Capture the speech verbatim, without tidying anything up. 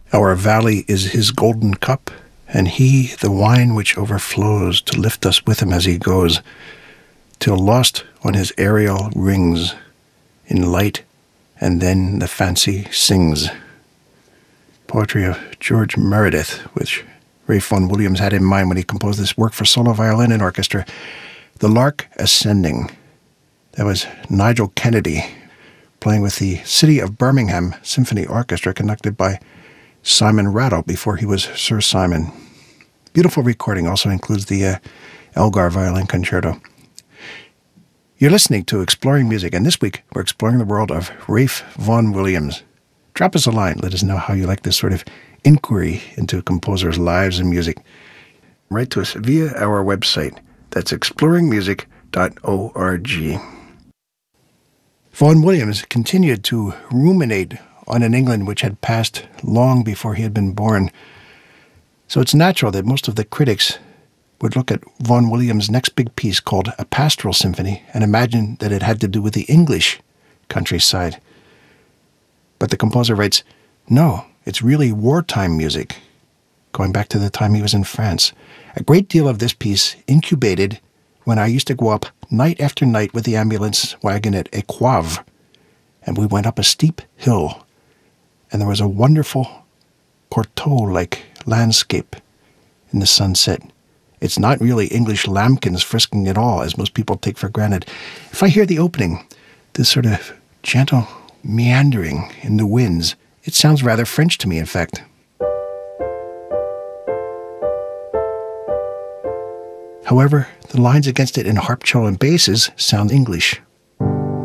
Our valley is his golden cup, and he the wine which overflows to lift us with him as he goes, till lost on his aerial rings, in light, and then the fancy sings. Poetry of George Meredith, which Ralph Vaughan Williams had in mind when he composed this work for solo violin and orchestra. The Lark Ascending. That was Nigel Kennedy playing with the City of Birmingham Symphony Orchestra, conducted by Simon Rattle before he was Sir Simon. Beautiful recording, also includes the uh, Elgar Violin Concerto. You're listening to Exploring Music, and this week we're exploring the world of Ralph Vaughan Williams. Drop us a line. Let us know how you like this sort of inquiry into composers' lives and music. Write to us via our website. That's exploring music dot org. Vaughan Williams continued to ruminate on an England which had passed long before he had been born. So it's natural that most of the critics would look at Vaughan Williams' next big piece called A Pastoral Symphony and imagine that it had to do with the English countryside. But the composer writes, no, it's really wartime music, going back to the time he was in France. A great deal of this piece incubated when I used to go up night after night with the ambulance wagon at Ecoivre, and we went up a steep hill, and there was a wonderful Cortot-like landscape in the sunset. It's not really English lambkins frisking at all, as most people take for granted. If I hear the opening, this sort of gentle meandering in the winds, it sounds rather French to me, in fact. However, the lines against it in harp, cello, and basses sound English.